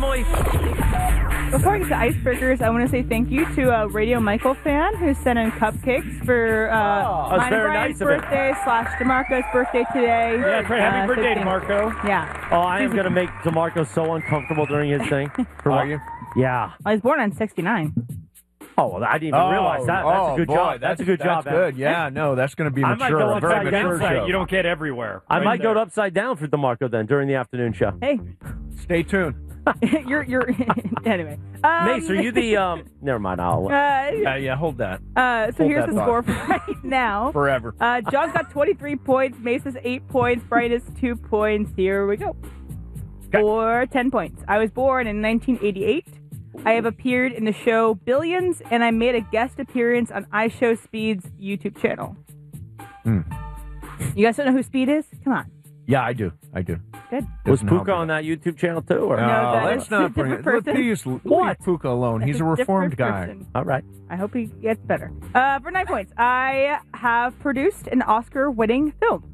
Emily. Before I get to icebreakers, I want to say thank you to a Radio Michael fan who sent in cupcakes for mine and Brian's birthday / DeMarco's birthday today. Yeah, that's right. Happy birthday, DeMarco. Yeah. Oh, I am going to make DeMarco so uncomfortable during his thing. Are you? Yeah. I was born on 69. Oh, well, I didn't even realize that. That's a good job. That's a good job. That's good. Yeah, no, that's going to be I might mature. go A very upside down. mature show. You don't get everywhere. I Right might there. go upside down for DeMarco then during the afternoon show. Hey. Stay tuned. you're anyway. Mace, are you the never mind, I'll Yeah, hold that. So here's that the score thought. for right now. Forever. John's got 23 points. Mace has 8 points. Brian has 2 points. Here we go. For 10 points. I was born in 1988. I have appeared in the show Billions, and I made a guest appearance on iShowSpeed's YouTube channel. You guys don't know who Speed is? Come on. Yeah, I do. Good. Was Doesn't help Puka me. on that YouTube channel too? Or? No, that let's is not a bring it. different person. Leave Puka alone. That's He's a different reformed guy. person. All right. I hope he gets better. For 9 points, I have produced an Oscar-winning film.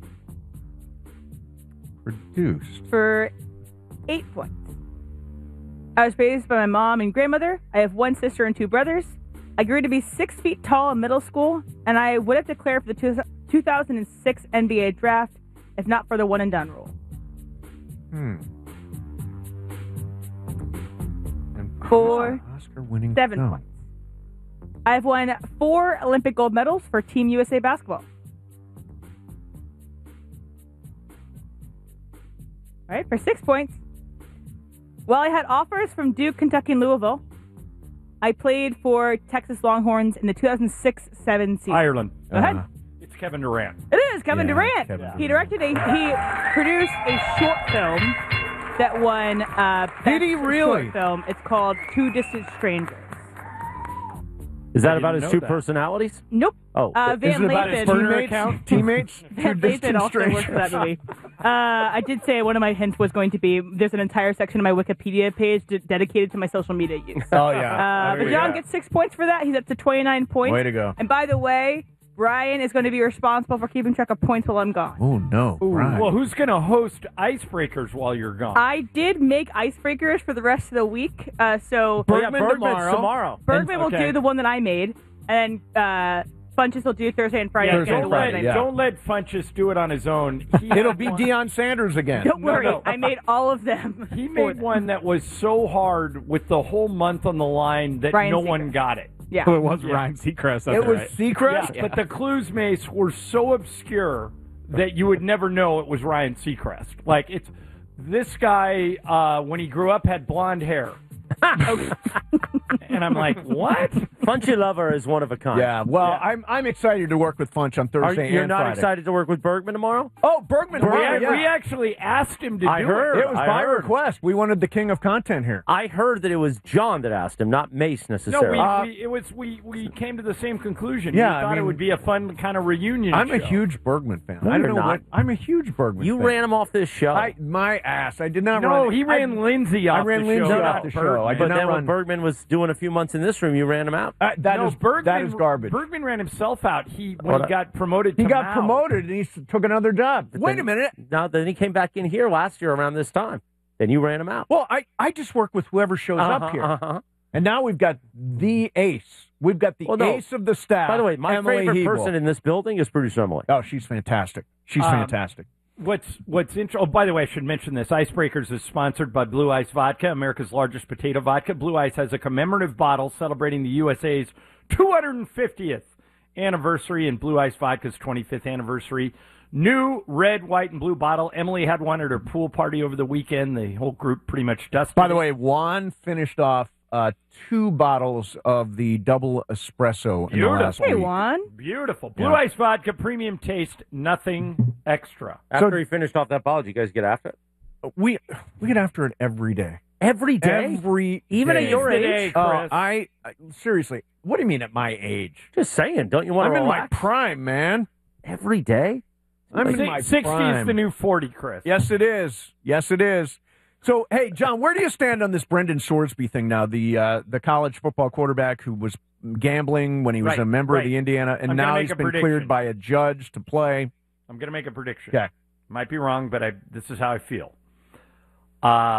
Produced. For 8 points. I was raised by my mom and grandmother. I have 1 sister and 2 brothers. I grew to be 6 feet tall in middle school, and I would have declared for the 2006 NBA draft if not for the one and done rule. For Oscar-winning 7 film. points. I've won 4 Olympic gold medals for Team USA basketball. All right, for 6 points. While I had offers from Duke, Kentucky, and Louisville, I played for Texas Longhorns in the 2006-7 season. Ireland. Go ahead. It's Kevin Durant. It is Kevin Durant. Kevin He Durant. he produced a short film that won Did he Best really? Short film. It's called Two Distant Strangers. Is that I about didn't his know 2 that. personalities? Nope. Oh, Van Is it about his Lathan. burner teammates? account? Teammates? Two Van Lathan distant also worked for strangers. that movie. I did say one of my hints was going to be there's an entire section of my Wikipedia page dedicated to my social media use. Oh, yeah. But John gets 6 points for that. He's up to 29 points. Way to go. And by the way, Brian is going to be responsible for keeping track of points while I'm gone. Oh, no. Right. Well, who's going to host icebreakers while you're gone? I did make icebreakers for the rest of the week. So Bergman Bergman's tomorrow. Bergman will Okay. do the one that I made, and Funches will do Thursday and Friday. yeah, Thursday and don't Friday, let, yeah. don't let Funchess do it on his own. He It'll had be one- Deion Sanders again. Don't worry, no. I made all of them. He for made them. one that was so hard with the whole month on the line that Ryan no Seacrest. one got it. Yeah. It was Ryan Seacrest. That's It was right. Seacrest? Yeah, but the clues, Mace, were so obscure that you would never know it was Ryan Seacrest. Like, it's this guy, when he grew up, had blonde hair. And I'm like, what? Funchy Lover is one of a kind. Yeah, well, I'm excited to work with Funch on Thursday You're and not Friday. excited to work with Bergman tomorrow? Oh, Bergman. We, right, yeah. we actually asked him to I do heard. it. It was I by heard. request. We wanted the king of content here. I heard that it was John that asked him, not Mace No, necessarily. we came to the same conclusion. Yeah, we I thought it mean, would be a fun kind of reunion I'm show. a huge Bergman fan. No, I don't you're know not. what. I'm a huge Bergman You fan. ran him off this show. My ass. I did not No, run. he ran Lindsay off I ran the Lindsay show. off not the show. Bergman. I did but not then run. when Bergman was doing a few months in this room, you ran him out. That is garbage. Bergman ran himself out. When he got promoted to He got Mao. promoted and he took another job. Wait a minute. No, then he came back in here last year around this time. Then you ran him out. Well, I just work with whoever shows up here. And now we've got the ace. We've got the ace of the staff. By the way, my Emily favorite Hebel. person in this building is producer Emily. Oh, she's fantastic. She's fantastic. What's interesting? Oh, by the way, I should mention this. Icebreakers is sponsored by Blue Ice Vodka, America's largest potato vodka. Blue Ice has a commemorative bottle celebrating the USA's 250th anniversary and Blue Ice Vodka's 25th anniversary. New red, white, and blue bottle. Emily had one at her pool party over the weekend. The whole group pretty much dusted. By the it. way, Juan finished off 2 bottles of the double espresso in the last Hey, week. Juan. Beautiful. Blue Yeah. Ice Vodka, premium taste, nothing extra. After he finished off that bottle, did you guys get after it? We get after it every day. Every day? Every Even day. at your Today's the age? day, Chris. I seriously. What do you mean at my age? Just saying. Don't you want I'm to in my relax? prime, man. Every day? I'm in my 60 prime. is the new 40, Chris. Yes, it is. Yes, it is. So, hey, John, where do you stand on this Brendan Sorsby thing now? The college football quarterback who was gambling when he was Right, a member of right. the Indiana, and I'm gonna now make he's a been prediction. cleared by a judge to play. I'm going to make a prediction. Okay. Might be wrong, but this is how I feel.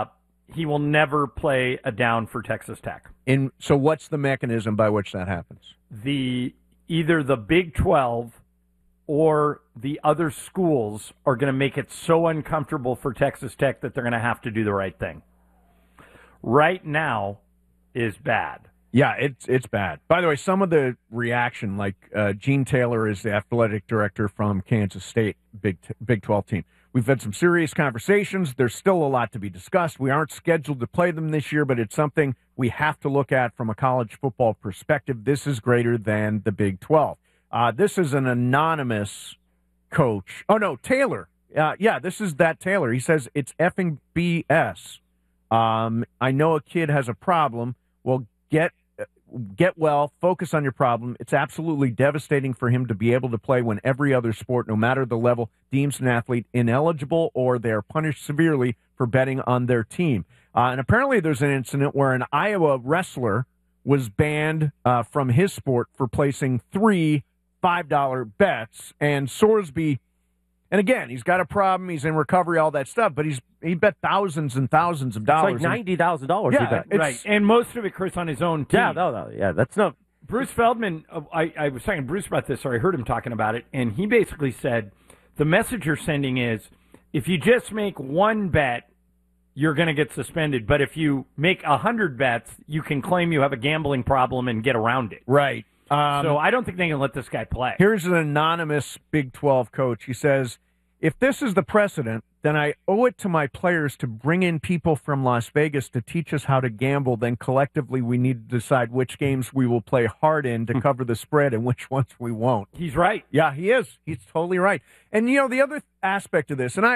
he will never play a down for Texas Tech. So what's the mechanism by which that happens? Either the Big 12 or the other schools are going to make it so uncomfortable for Texas Tech that they're going to have to do the right thing. Right now is bad. Yeah, it's bad. By the way, some of the reaction, like Gene Taylor is the athletic director from Kansas State, Big 12 team. We've had some serious conversations. There's still a lot to be discussed. We aren't scheduled to play them this year, but it's something we have to look at from a college football perspective. This is greater than the Big 12. This is an anonymous coach. Oh, no, Taylor. This is that Taylor. He says it's effing BS. I know a kid has a problem. Well, get well, focus on your problem. It's absolutely devastating for him to be able to play when every other sport, no matter the level, deems an athlete ineligible or they're punished severely for betting on their team. And apparently there's an incident where an Iowa wrestler was banned from his sport for placing 3 $5 bets, and Sorsby, and again, he's got a problem, he's in recovery, all that stuff, but he bet thousands and thousands of dollars. It's like $90,000 Yeah, he bet. Right, and most of it, Chris, on his own team. Yeah, that's not... Bruce Feldman, I was talking to Bruce about this, or I heard him talking about it, and he basically said, the message you're sending is, if you just make one bet, you're going to get suspended, but if you make 100 bets, you can claim you have a gambling problem and get around it. Right. So I don't think they can let this guy play. Here's an anonymous Big 12 coach. He says, if this is the precedent, then I owe it to my players to bring in people from Las Vegas to teach us how to gamble. Then collectively we need to decide which games we will play hard in to cover the spread and which ones we won't. He's right. Yeah, he is. He's totally right. And, the other aspect of this, and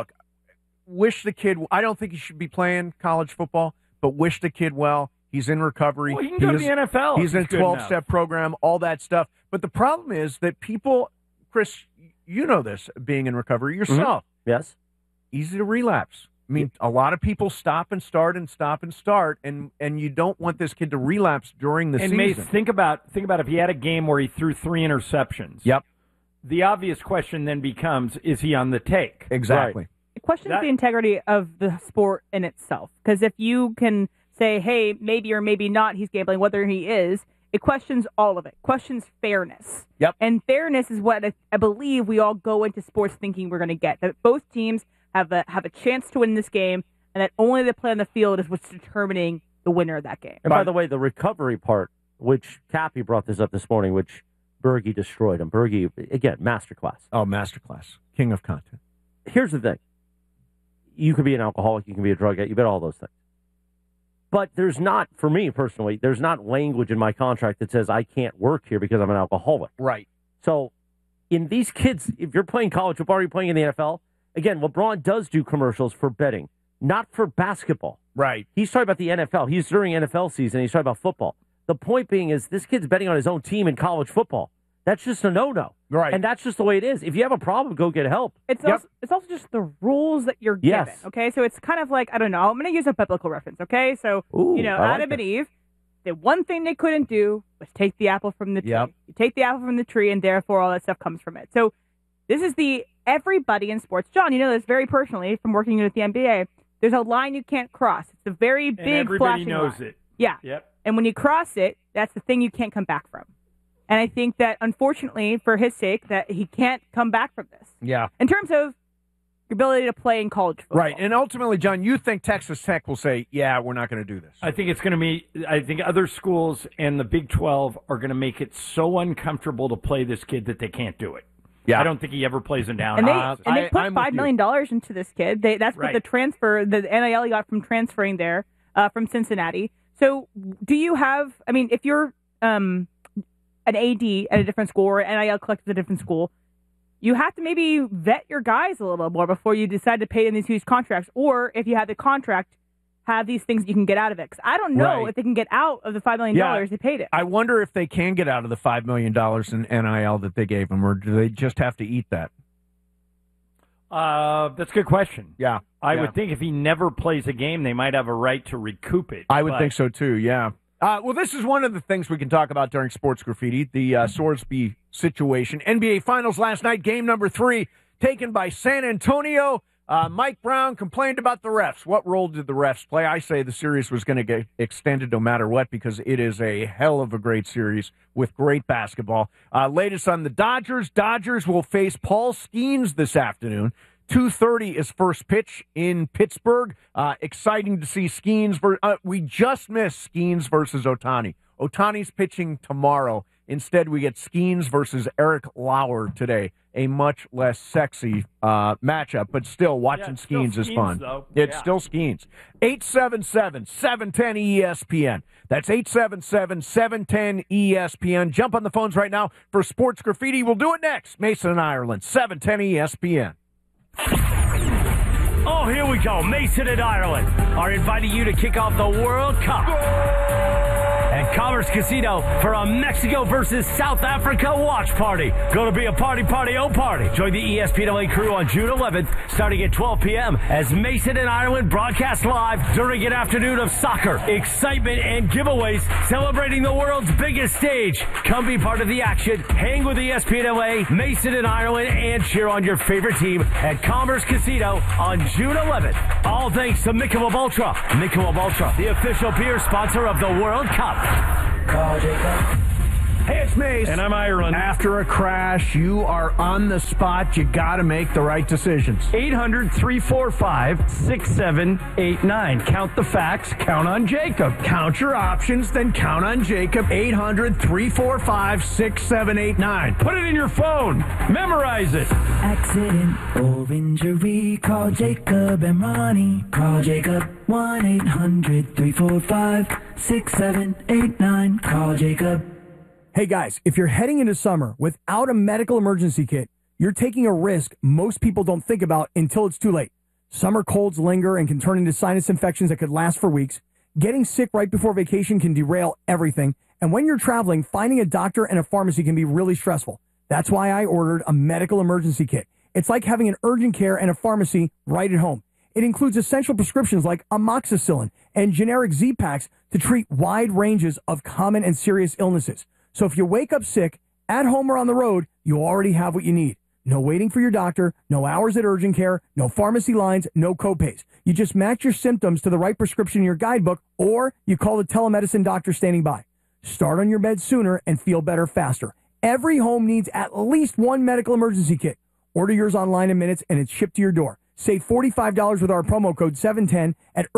wish the kid, I don't think he should be playing college football, but wish the kid well. He's in recovery. Well, he can go to the NFL. He's in a 12-step program, all that stuff. But the problem is that people, Chris, you know this, being in recovery yourself. Mm-hmm. Yes. Easy to relapse. I mean, a lot of people stop and start, and you don't want this kid to relapse during the season. And Mace, think about if he had a game where he threw 3 interceptions. Yep. The obvious question then becomes, is he on the take? Exactly. Right. It questions the integrity of the sport in itself. Because if you can say, hey, maybe or maybe not he's gambling, whether he is, it questions all of it. Questions fairness. Yep. And fairness is what I believe we all go into sports thinking we're going to get. That both teams have a chance to win this game, and that only the play on the field is what's determining the winner of that game. And by the way, the recovery part, which Cappy brought this up this morning, which Berge destroyed him. Berge, again, masterclass. Oh, masterclass. King of content. Here's the thing. You could be an alcoholic, you can be a drug addict, you bet all those things. But there's not, for me personally, there's not language in my contract that says I can't work here because I'm an alcoholic. Right. So in these kids, if you're playing college football or you're playing in the NFL, again, LeBron does do commercials for betting, not for basketball. Right. He's talking about the NFL. He's during NFL season. He's talking about football. The point being is this kid's betting on his own team in college football. That's just a no-no. Right. And that's just the way it is. If you have a problem, go get help. It's also just the rules that you're given. Yes. Okay, so it's kind of like, I don't know, I'm going to use a biblical reference. Okay, so Ooh, I like Adam and Eve, the one thing they couldn't do was take the apple from the tree. Yep. You take the apple from the tree, and therefore all that stuff comes from it. So this is everybody in sports. John, you know this very personally from working at the NBA. There's a line you can't cross. It's a very big, and everybody flashing knows line. it. Yeah. Yep. And when you cross it, that's the thing you can't come back from. And I think that, unfortunately, for his sake, that he can't come back from this. Yeah. In terms of your ability to play in college football. Right. And ultimately, John, you think Texas Tech will say, yeah, we're not going to do this. I think it's going to be, I think other schools and the Big 12 are going to make it so uncomfortable to play this kid that they can't do it. Yeah. I don't think he ever plays him down. And they put I'm $5 million into this kid. That's what Right. the NIL he got from transferring there from Cincinnati. So do you have, I mean, if you're an AD at a different school or an NIL collective at a different school, you have to maybe vet your guys a little more before you decide to pay them these huge contracts. Or if you have the contract, have these things you can get out of it. Because I don't know if they can get out of the $5 million they paid it. I wonder if they can get out of the $5 million in NIL that they gave them, or do they just have to eat that? That's a good question. Yeah. I would think if he never plays a game, they might have a right to recoup it. I would think so, too, yeah. Well, this is one of the things we can talk about during Sports Graffiti, the Sorsby situation. NBA Finals last night, game number 3, taken by San Antonio. Mike Brown complained about the refs. What role did the refs play? I say the series was going to get extended no matter what because it is a hell of a great series with great basketball. Latest on the Dodgers. Dodgers will face Paul Skeens this afternoon. 2:30 is first pitch in Pittsburgh. Exciting to see Skeens. We just missed Skeens versus Ohtani. Ohtani's pitching tomorrow. Instead, we get Skeens versus Eric Lauer today. A much less sexy matchup, but still, watching Skeens is fun. It's still Skeens. 877-710-ESPN. That's 877-710-ESPN. Jump on the phones right now for Sports Graffiti. We'll do it next. Mason and Ireland, 710-ESPN. Oh, here we go. Mason and Ireland are inviting you to kick off the World Cup at Commerce Casino for a Mexico versus South Africa watch party. Going to be a party, oh party. Join the ESPNLA crew on June 11th, starting at 12 p.m. as Mason and Ireland broadcast live during an afternoon of soccer, excitement, and giveaways celebrating the world's biggest stage. Come be part of the action, hang with ESPNLA, Mason and Ireland, and cheer on your favorite team at Commerce Casino on June 11th. All thanks to Michelob Ultra. Michelob Ultra, the official beer sponsor of the World Cup. Hey, it's Mace. And I'm Ireland. After a crash, you are on the spot. You got to make the right decisions. 800-345-6789. Count the facts. Count on Jacob. Count your options, then count on Jacob. 800-345-6789. Put it in your phone. Memorize it. Accident or injury, call Jacob and Ronnie. Call Jacob 1-800-345-6789. Call Jacob. Hey guys, if you're heading into summer without a medical emergency kit, you're taking a risk most people don't think about until it's too late. Summer colds linger and can turn into sinus infections that could last for weeks. Getting sick right before vacation can derail everything. And when you're traveling, finding a doctor and a pharmacy can be really stressful. That's why I ordered a medical emergency kit. It's like having an urgent care and a pharmacy right at home. It includes essential prescriptions like amoxicillin and generic Z-Packs to treat wide ranges of common and serious illnesses. So if you wake up sick, at home or on the road, you already have what you need. No waiting for your doctor, no hours at urgent care, no pharmacy lines, no copays. You just match your symptoms to the right prescription in your guidebook, or you call the telemedicine doctor standing by. Start on your bed sooner and feel better faster. Every home needs at least one medical emergency kit. Order yours online in minutes and it's shipped to your door. Save $45 with our promo code 710 at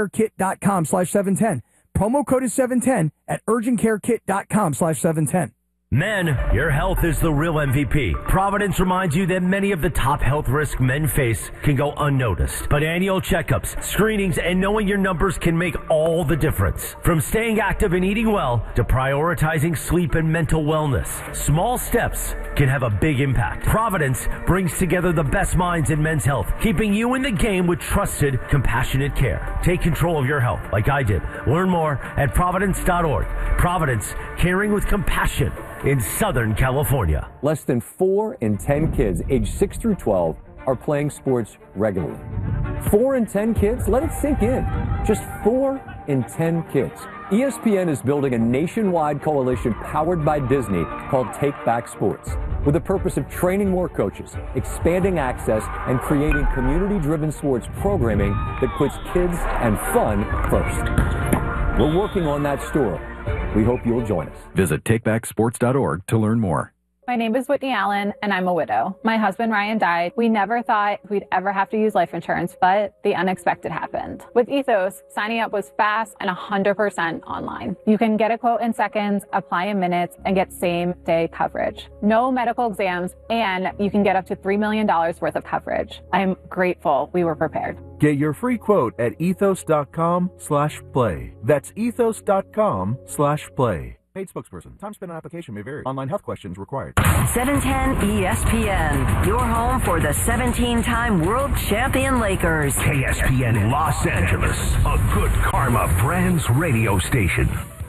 urgentcarekit.com/710. Promo code is 710 at urgentcarekit.com/710. Men, your health is the real MVP. Providence reminds you that many of the top health risks men face can go unnoticed. But annual checkups, screenings, and knowing your numbers can make all the difference. From staying active and eating well to prioritizing sleep and mental wellness, small steps can have a big impact. Providence brings together the best minds in men's health, keeping you in the game with trusted, compassionate care. Take control of your health like I did. Learn more at Providence.org. Providence, caring with compassion in Southern California. Less than 4 in 10 kids aged 6 through 12 are playing sports regularly. 4 in 10 kids? Let it sink in. Just 4 in 10 kids. ESPN is building a nationwide coalition powered by Disney called Take Back Sports, with the purpose of training more coaches, expanding access, and creating community-driven sports programming that puts kids and fun first. We're working on that story. We hope you'll join us. Visit takebacksports.org to learn more. My name is Whitney Allen, and I'm a widow. My husband, Ryan, died. We never thought we'd ever have to use life insurance, but the unexpected happened. With Ethos, signing up was fast and 100% online. You can get a quote in seconds, apply in minutes, and get same-day coverage. No medical exams, and you can get up to $3 million worth of coverage. I'm grateful we were prepared. Get your free quote at ethos.com/play. That's ethos.com/play. Paid spokesperson. Time spent on application may vary. Online health questions required. 710 ESPN, your home for the 17-time world champion Lakers. KSPN Los Angeles, a Good Karma Brands radio station.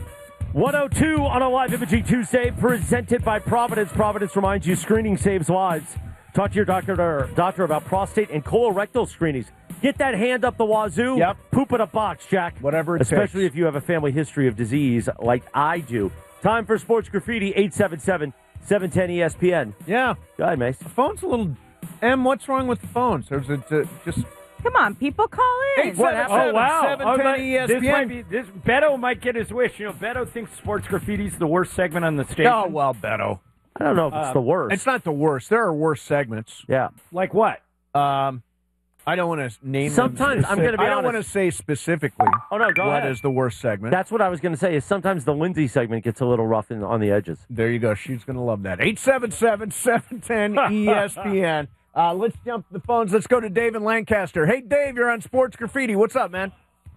102 on a live imaging Tuesday, presented by Providence. Providence reminds you screening saves lives. Talk to your doctor about prostate and colorectal screenings. Get that hand up the wazoo. Yep. Poop in a box, Jack. Whatever it Especially takes. if you have a family history of disease like I do. Time for Sports Graffiti, 877-710-ESPN. Yeah. Go ahead, Mace. The phone's a little Em, what's wrong with the phones? Or is it just... Come on, people call in. 877 Oh, wow. 710 This ESPN. might be, Beto might get his wish. Beto thinks Sports Graffiti's the worst segment on the station. Oh, well, Beto. I don't know if it's the worst. It's not the worst. There are worse segments. Yeah. Like what? I don't want to name Sometimes, them. I'm going to be I don't honest. want to say specifically Oh, no, go what ahead. is the worst segment. That's what I was going to say, is sometimes the Lindsay segment gets a little rough on the edges. There you go. She's going to love that. 877-710-ESPN. Let's jump the phones. Let's go to Dave in Lancaster. Hey, Dave, you're on Sports Graffiti. What's up, man?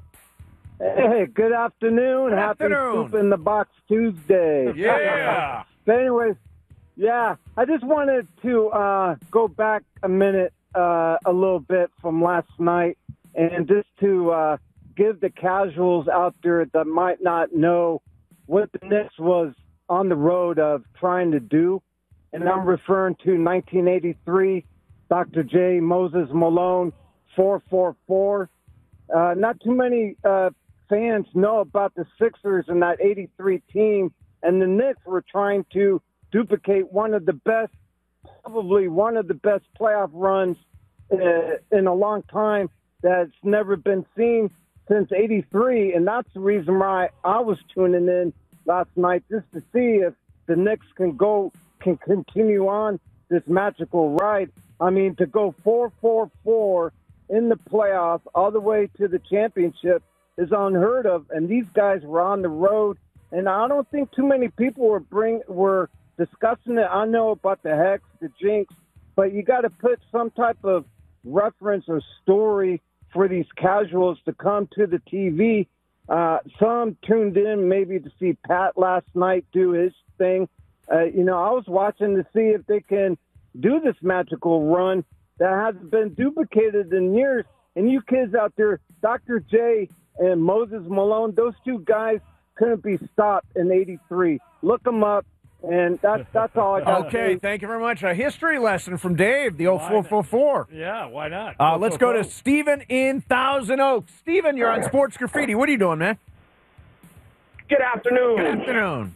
Hey, good afternoon. Good Happy afternoon. Soup in the Box Tuesday. Yeah. But anyways, yeah, I just wanted to go back a minute, a little bit from last night, and just to give the casuals out there that might not know what the Knicks was on the road of trying to do. And I'm referring to 1983, Dr. J. Moses Malone, 444. Not too many fans know about the Sixers and that 83 team, and the Knicks were trying to duplicate one of the best, probably one of the best playoff runs in a long time that's never been seen since 83, and that's the reason why I was tuning in last night, just to see if the Knicks can continue on this magical ride. I mean, to go 4-4-4 in the playoffs all the way to the championship is unheard of, and these guys were on the road, and I don't think too many people were discussing it. I know about the Hex, the Jinx, but you got to put some type of reference or story for these casuals to come to the TV. Some tuned in maybe to see Pat last night do his thing. I was watching to see if they can do this magical run that hasn't been duplicated in years. And you kids out there, Dr. J and Moses Malone, those two guys couldn't be stopped in 83. Look them up, and that's all I got. Okay, thank you very much. A history lesson from Dave, the old 444. Yeah, why not? Let's go to Steven in Thousand Oaks. Steven, you're on Sports Graffiti. What are you doing, man? Good afternoon. Good afternoon.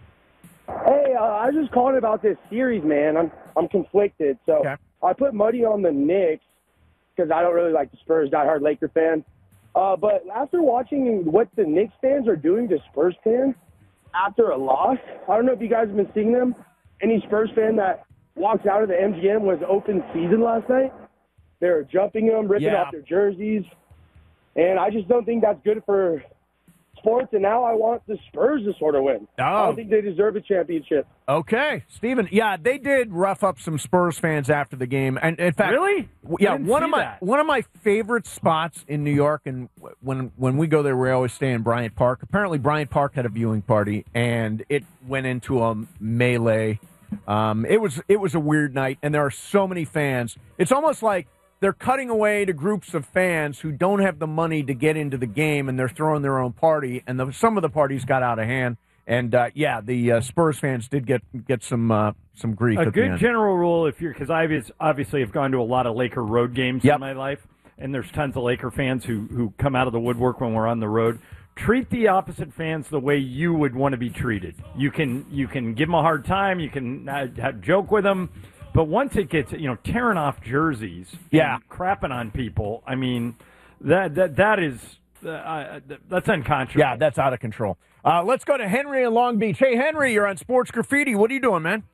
Hey, I was just calling about this series, man. I'm conflicted. So I put money on the Knicks because I don't really like the Spurs, diehard Laker fan. But after watching what the Knicks fans are doing to Spurs fans after a loss, I don't know if you guys have been seeing them. Any Spurs fan that walks out of the MGM was open season last night. They were jumping them, ripping off their jerseys. And I just don't think that's good for sports, and now I want the Spurs to sort of win. I don't think they deserve a championship. Okay, Steven. Yeah, they did rough up some Spurs fans after the game, and in fact, really, yeah, one of my favorite spots in New York, and when we go there, we always stay in Bryant Park. Apparently, Bryant Park had a viewing party, and it went into a melee. It was a weird night, and there are so many fans. It's almost like they're cutting away to groups of fans who don't have the money to get into the game, and they're throwing their own party. And some of the parties got out of hand. And the Spurs fans did get some grief. A at the good end. general rule, because I obviously have gone to a lot of Laker road games in my life, and there's tons of Laker fans who come out of the woodwork when we're on the road. Treat the opposite fans the way you would want to be treated. You can give them a hard time. You can joke with them. But once it gets, tearing off jerseys, and crapping on people, I mean, that's unconscionable. Yeah, that's out of control. Let's go to Henry in Long Beach. Hey, Henry, you're on Sports Graffiti. What are you doing, man?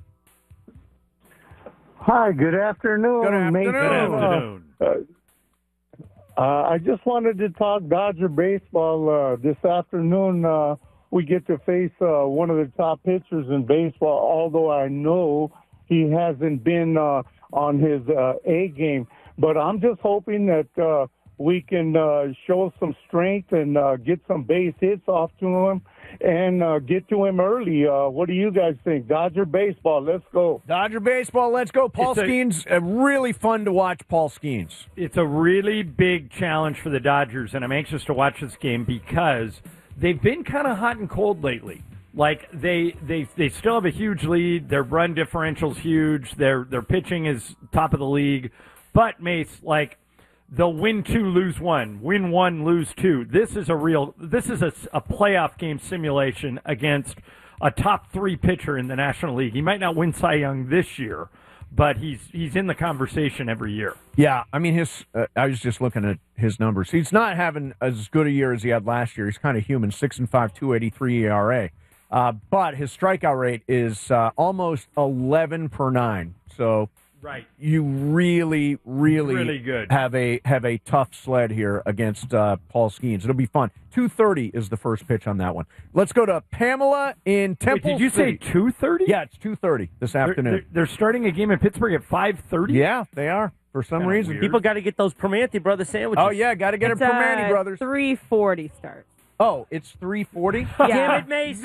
Hi, good afternoon. Good afternoon. Good afternoon. I just wanted to talk Dodger baseball. This afternoon, we get to face one of the top pitchers in baseball, although I know he hasn't been on his A game. But I'm just hoping that we can show some strength and get some base hits off to him and get to him early. What do you guys think? Dodger baseball, let's go. Dodger baseball, let's go. Paul Skeens, really fun to watch Paul Skeens. It's a really big challenge for the Dodgers, and I'm anxious to watch this game because they've been kind of hot and cold lately. Like they still have a huge lead. Their run differential's huge. Their pitching is top of the league. But Mace, they'll win 2, lose 1, win 1, lose 2. This is a playoff game simulation against a top 3 pitcher in the National League. He might not win Cy Young this year, but he's in the conversation every year. Yeah, I mean, I was just looking at his numbers. He's not having as good a year as he had last year. He's kind of human, 6-5, 2.83 ERA. But his strikeout rate is almost 11 per 9. So right, you really good. have a tough sled here against Paul Skeens. It'll be fun. 2:30 is the first pitch on that one. Let's go to Pamela in Temple Wait, did you City. say 2:30? Yeah, it's 2:30 this afternoon. They're starting a game in Pittsburgh at 5:30? Yeah, they are. For some reason. Weird. People got to get those Primanti Brothers sandwiches. Oh, yeah, got to get It's them Primanti Brothers. 3:40 start. Oh, it's 3:40? Damn it, Mace.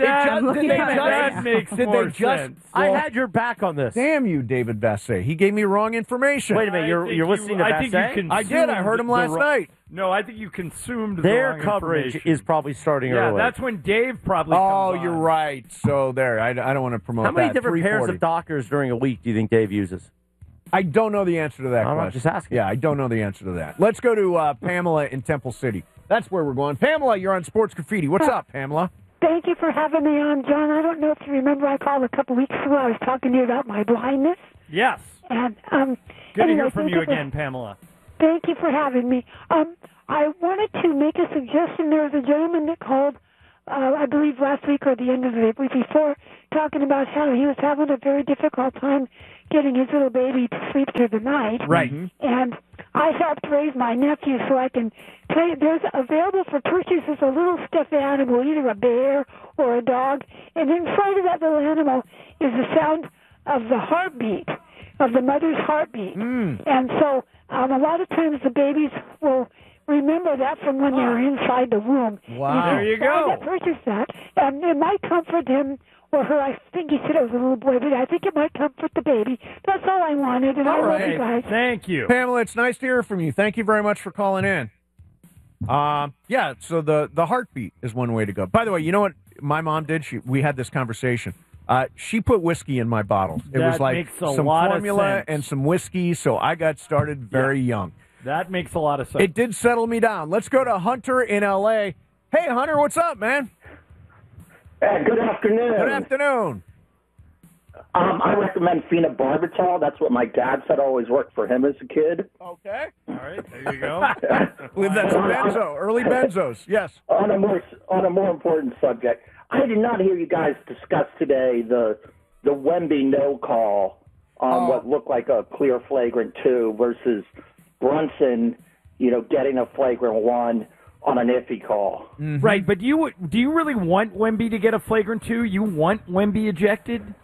That makes more sense. I had your back on this. Damn you, David Bassett. He gave me wrong information. Wait a minute, you're listening to I think Bassett? you I did. I heard him last night. No, I think you consumed Their the wrong coverage information. is probably starting Yeah, early. that's when Dave probably Oh, comes you're on. right. So there, I don't want to promote How many that. different pairs 3:40. of Dockers during a week do you think Dave uses? I don't know the answer to that I'm question. just asking. Yeah, I don't know the answer to that. Let's go to Pamela in Temple City. That's where we're going. Pamela, you're on Sports Graffiti. What's up, Pamela? Thank you for having me on, John. I don't know if you remember I called a couple weeks ago. I was talking to you about my blindness. Yes. And Good to anyway, hear from thank you for- again, Pamela. Thank you for having me. I wanted to make a suggestion. There was a gentleman that called, I believe last week or the end of the week before, talking about how he was having a very difficult time getting his little baby to sleep through the night. Right. And I helped raise my nephew so I can play. There's available for purchase is a little stuffed animal, either a bear or a dog. And inside of that little animal is the sound of the heartbeat, of the mother's heartbeat. And so a lot of times the babies will remember that from when they were inside the womb. Wow. There you So I go. got purchased that, and it might comfort him or her. I think he said it was a little boy, but I think it might comfort the baby. That's all I wanted, and I love you guys. Thank you. Pamela, it's nice to hear from you. Thank you very much for calling in. Yeah, so the heartbeat is one way to go. By the way, you know what my mom did? We had this conversation. She put whiskey in my bottles. It was That like makes a some lot of formula sense. and some whiskey, so I got started very young. That makes a lot of sense. It did settle me down. Let's go to Hunter in L.A. Hey, Hunter, what's up, man? Good afternoon. Good afternoon. I recommend phenobarbital. That's what my dad said always worked for him as a kid. Okay. All right, there you go. I believe that's a benzo, early benzos. Yes. On a more important subject, I did not hear you guys discuss today the Wemby no call on what looked like a clear flagrant 2 versus Brunson, getting a flagrant 1 on an iffy call. Mm-hmm. Right, but do you really want Wemby to get a flagrant 2? You want Wemby ejected?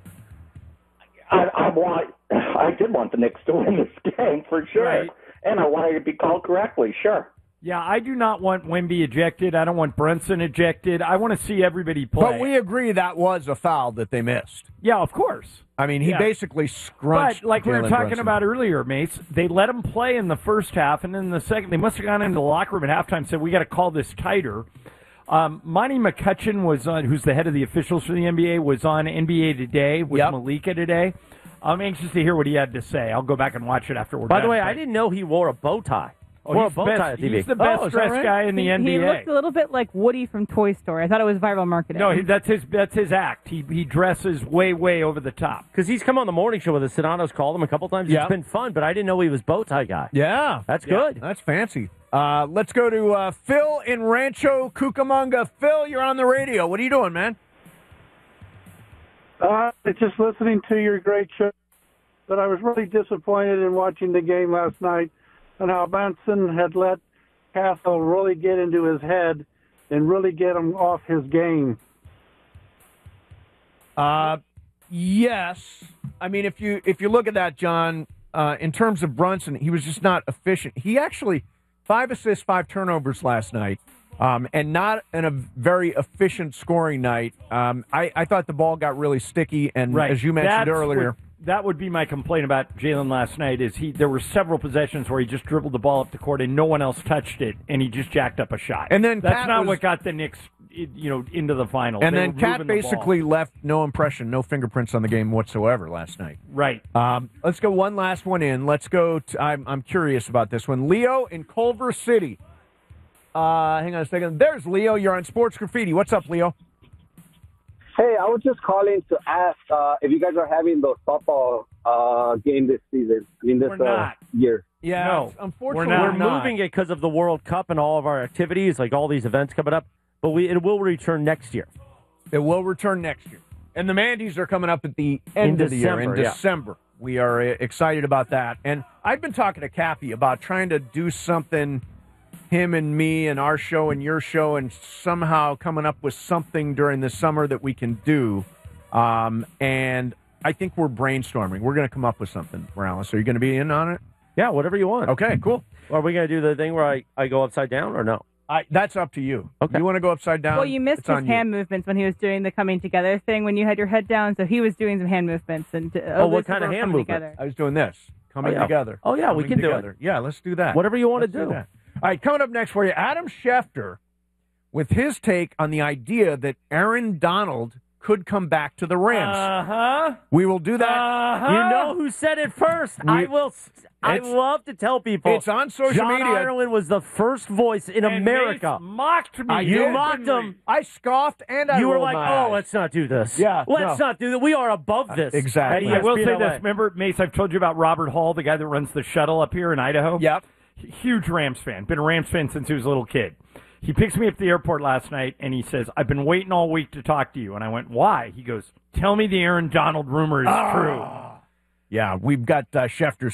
I did want the Knicks to win this game for sure, Right. and I wanted it to be called correctly. Sure. Yeah, I do not want Wemby ejected. I don't want Brunson ejected. I want to see everybody play. But we agree that was a foul that they missed. Yeah, of course. I mean, he Yeah. basically scrunched. But like we were Jalen talking Brunson. about earlier, Mace, they let him play in the first half, and then in the second, they must have gone into the locker room at halftime and said, we got to call this tighter. Monty McCutcheon was on, who's the head of the officials for the NBA, was on NBA Today with Malika today. I'm anxious to hear what he had to say. I'll go back and watch it after we're By done. the way, I didn't know he wore a bow tie. Oh, Wore he's a bow the tie best- on TV. he's the best is that dressed right? guy in the He NBA. looked a little bit like Woody from Toy Story. I thought it was viral marketing. No, that's his act. He dresses way over the top. Because he's come on the morning show with us. Sedano's called him a couple times. Yeah. It's been fun, but I didn't know he was bow tie guy. Yeah. That's good. That's fancy. Let's go to Phil in Rancho Cucamonga. Phil, you're on the radio. What are you doing, man? Just listening to your great show. But I was really disappointed in watching the game last night and how Benson had let Castle really get into his head and really get him off his game. Yes. I mean, if you look at that, John, in terms of Brunson, he was just not efficient. He actually 5 assists, 5 turnovers last night, and not in a very efficient scoring night. I thought the ball got really sticky, and Right. as you mentioned That's earlier. that would be my complaint about Jalen last night. Is there were several possessions where he just dribbled the ball up the court and no one else touched it, and he just jacked up a shot. And then that's Cat not was- what got the Knicks, into the finals. And They then were Cat moving the ball. basically left no impression, no fingerprints on the game whatsoever last night. Right. Let's go one last one in. Let's go. I'm curious about this one. Leo in Culver City. Hang on a second. There's Leo. You're on Sports Graffiti. What's up, Leo? Hey, I was just calling to ask if you guys are having those softball game this season. This year. Yeah, No, unfortunately, We're moving it because of the World Cup and all of our activities, like all these events coming up. But it will return next year. It will return next year. And the Mandy's are coming up at the end of the year, in December. We are excited about that. And I've been talking to Cappy about trying to do something, him and me and our show and your show, and somehow coming up with something during the summer that we can do. And I think we're brainstorming. We're going to come up with something, Morales. Are you going to be in on it? Yeah, whatever you want. Okay, cool. Are we going to do the thing where I go upside down or no? That's up to you. Okay. You want to go upside down? Well, you missed his hand movements when he was doing the coming together thing when you had your head down. So he was doing some hand movements. And what kind of hand movement? I was doing this. Coming together. Oh, yeah, we can do it. it. Yeah, let's do that. Whatever you want to do. All right, coming up next for you, Adam Schefter with his take on the idea that Aaron Donald could come back to the Rams. We will do that. You know who said it first? I love to tell people. It's on social John media. Ireland was the first voice in America. Mace mocked me. You mocked him. I scoffed and I You were rolled like, my oh, eyes. let's not do this. Yeah, Let's not do that. We are above this. Exactly. I will say ESPN LA. this. Remember, Mace, I've told you about Robert Hall, the guy that runs the shuttle up here in Idaho? Yep. Huge Rams fan. Been a Rams fan since he was a little kid. He picks me up at the airport last night, and he says, I've been waiting all week to talk to you. And I went, why? He goes, tell me the Aaron Donald rumor is true. Yeah, we've got Schefter's